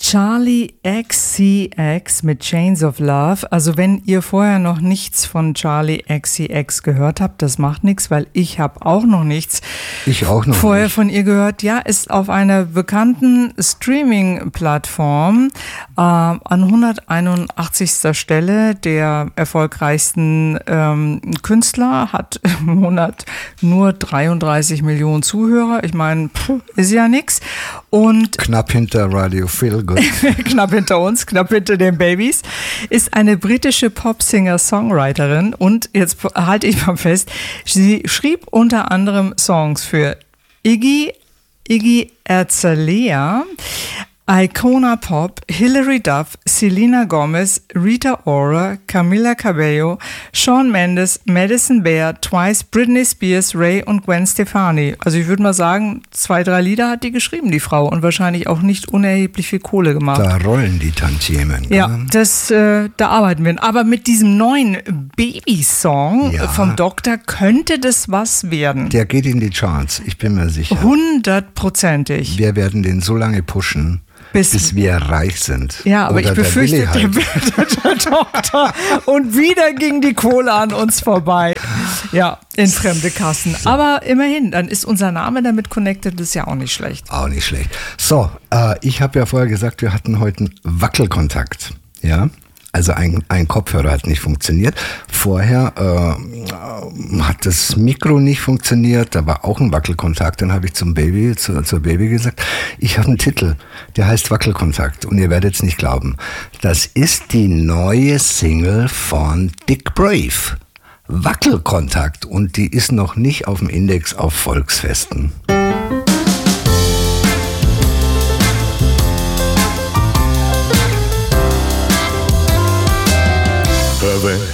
Charli XCX mit Chains of Love. Also wenn ihr vorher noch nichts von Charli XCX gehört habt, das macht nichts, weil ich habe auch noch nichts vorher von ihr gehört. Ja, ist auf einer bekannten Streaming-Plattform an 181. Stelle der erfolgreichsten Künstler, hat im Monat nur 33 Millionen Zuhörer. Ich meine, ist ja nix. Und knapp hinter Radio Feel Good. Knapp hinter uns, knapp hinter den Babys, ist eine britische Pop-Singer-Songwriterin und jetzt halte ich mal fest, sie schrieb unter anderem Songs für Iggy Azalea, Icona Pop, Hilary Duff, Selena Gomez, Rita Ora, Camila Cabello, Shawn Mendes, Madison Beer, Twice, Britney Spears, Ray und Gwen Stefani. Also ich würde mal sagen, 2, 3 Lieder hat die geschrieben, die Frau, und wahrscheinlich auch nicht unerheblich viel Kohle gemacht. Da rollen die Tantiemen. Ja, da arbeiten wir. Aber mit diesem neuen Baby-Song vom Doktor könnte das was werden. Der geht in die Charts, ich bin mir sicher. 100%. Wir werden den so lange pushen, bis wir reich sind. Ja, aber ich befürchte, der Doktor. Und wieder ging die Kohle an uns vorbei. Ja, in fremde Kassen. So. Aber immerhin, dann ist unser Name damit connected, das ist ja auch nicht schlecht. Auch nicht schlecht. So, ich habe ja vorher gesagt, wir hatten heute einen Wackelkontakt. Ja. Also ein Kopfhörer hat nicht funktioniert. Vorher hat das Mikro nicht funktioniert, da war auch ein Wackelkontakt. Dann habe ich zur Baby gesagt, ich habe einen Titel, der heißt Wackelkontakt. Und ihr werdet es nicht glauben. Das ist die neue Single von Dick Brave. Wackelkontakt. Und die ist noch nicht auf dem Index auf Volksfesten. Heaven